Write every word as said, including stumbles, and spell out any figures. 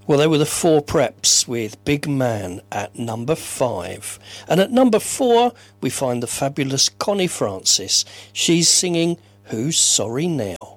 Well, they were the Four Preps with Big Man at number five. And at number four, we find the fabulous Connie Francis. She's singing Who's Sorry Now?